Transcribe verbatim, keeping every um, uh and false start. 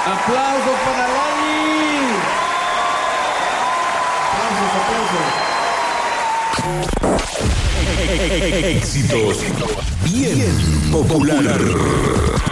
Aplausos para Lali. Aplausos, aplausos. Éxitos bien popular.